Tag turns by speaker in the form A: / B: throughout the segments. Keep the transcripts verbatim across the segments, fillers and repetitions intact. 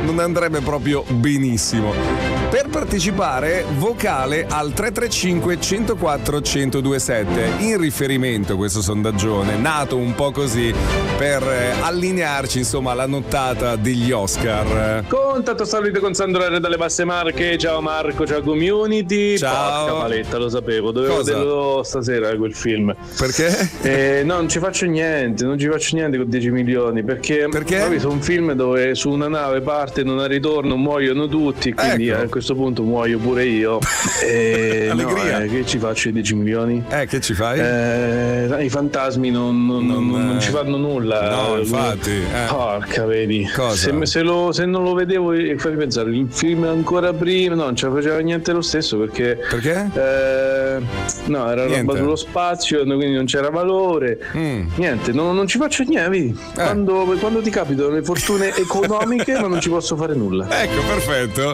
A: non andrebbe proprio benissimo. Per partecipare, vocale al tre tre cinque uno zero quattro uno zero due sette. In riferimento a questo sondaggione, nato un po' così per eh, allinearci insomma alla nottata degli Oscar.
B: Contatto salute con Sandro R dalle Basse Marche. Ciao Marco, ciao community.
A: Ciao.
B: Porca paletta, lo sapevo, dovevo
A: Cosa?
B: vederlo stasera quel film.
A: Perché?
B: Eh, no, non ci faccio niente, non ci faccio niente con dieci milioni. Perché?
A: Perché?
B: Ho visto un film dove su una nave parte, non ha ritorno, muoiono tutti. Quindi
A: Ecco.
B: a questo punto muoio pure io. E
A: Allegria.
B: no, eh, che ci faccio i dieci milioni?
A: Eh, che ci fai?
B: Eh, I fantasmi non, non, non,
A: Non,
B: non
A: eh,
B: ci fanno nulla.
A: no, infatti, eh.
B: Porca, vedi.
A: Cosa?
B: Se, se, lo, se non lo vedevo, eh, fammi pensare, il film ancora prima, no, non ci faceva niente lo stesso perché.
A: Perché?
B: Eh, no, era
A: Niente.
B: roba sullo spazio, quindi non c'era valore.
A: Mm.
B: Niente, non, non ci faccio niente, vedi.
A: Eh.
B: Quando, quando ti capitano le fortune economiche, ma non ci posso fare nulla.
A: Ecco, perfetto.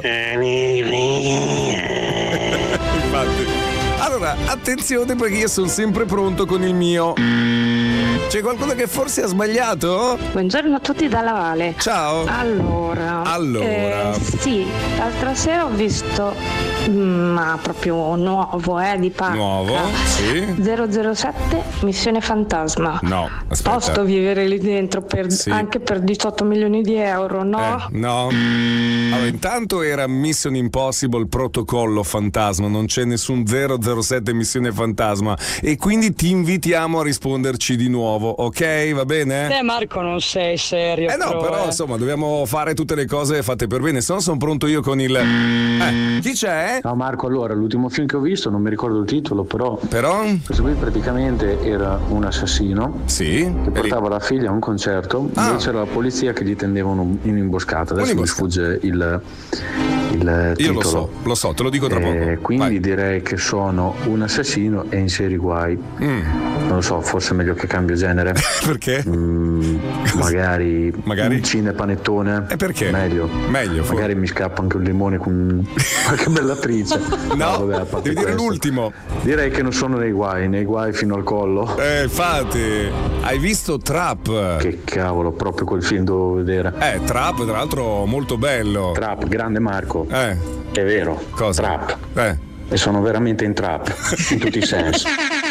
A: Infatti. Allora, attenzione perché io sono sempre pronto con il mio. C'è qualcuno che forse ha sbagliato?
C: Buongiorno a tutti dalla Vale.
A: Ciao.
C: Allora,
A: Allora.
C: eh, sì, l'altra sera ho visto, mm, ma proprio nuovo, eh, di pacca.
A: Nuovo? Sì.
C: zero zero sette Missione Fantasma.
A: No, aspetta.
C: Posso vivere lì dentro per-
A: Sì.
C: anche per diciotto milioni di euro, no?
A: Eh, no. Allora, intanto era Mission Impossible Protocollo Fantasma, non c'è nessun zero zero sette Missione Fantasma e quindi ti invitiamo a risponderci di nuovo, ok? Va bene?
D: Eh Marco, non sei serio.
A: Eh no, però
D: eh.
A: insomma dobbiamo fare tutte le cose fatte per bene, se no sono pronto io con il... Eh, chi c'è?
E: No Marco, allora l'ultimo film che ho visto, non mi ricordo il titolo, però
A: Però?
E: questo qui praticamente era un assassino
A: Sì.
E: che portava la figlia a un concerto,
A: Ah.
E: dove c'era la polizia che gli tendevano in imboscata. Adesso mi
A: Un'imboscata.
E: sfugge il, il
A: Io
E: titolo.
A: lo so, lo so, te lo dico tra
E: Eh,
A: poco.
E: quindi
A: Vai.
E: direi che sono un assassino e in serie guai.
A: Mm.
E: Non lo so, forse è meglio che cambio genere.
A: Perché?
E: Mm, magari,
A: Magari?
E: un cinepanettone.
A: E perché?
E: Meglio.
A: Meglio, for-
E: Magari mi scappa anche un limone con qualche bella attrice.
A: No,
E: vabbè, a parte
A: devi dire
E: questo.
A: l'ultimo.
E: Direi che non sono nei guai, nei guai fino al collo.
A: Eh, infatti, hai visto Trap?
E: Che cavolo, proprio quel film dovevo vedere.
A: Eh, Trap, tra l'altro molto bello.
E: Trap, grande Marco.
A: Eh,
E: È vero.
A: cosa?
E: Trap.
A: Eh.
E: E sono veramente in trap, in tutti i sensi.